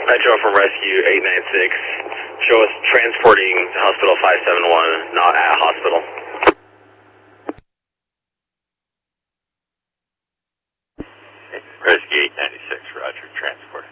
Metro from Rescue 896. Show us transporting to Hospital 571, not at hospital. Rescue 896, roger, transport.